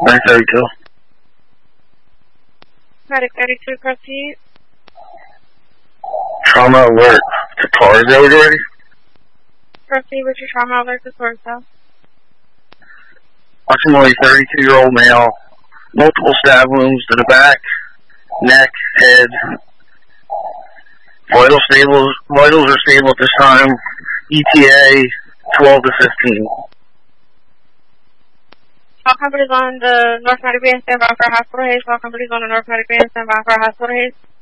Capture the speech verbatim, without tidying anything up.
nine thirty-two. Medic thirty-two, proceed. Trauma alert to Torresville already? Proceed with your trauma alert to Torresville. Approximately thirty-two-year-old male, multiple stab wounds to the back, neck, head. Vital stable, vitals are stable at this time. E T A twelve to fifteen. All companies on the North Medic Band stand by for hospital haze. All companies on the North Medic Band stand by for hospital haze.